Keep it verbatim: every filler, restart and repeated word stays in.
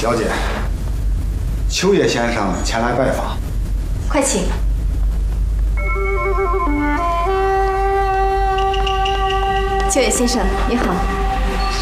小姐，秋叶先生前来拜访， 快请。秋野先生，你好。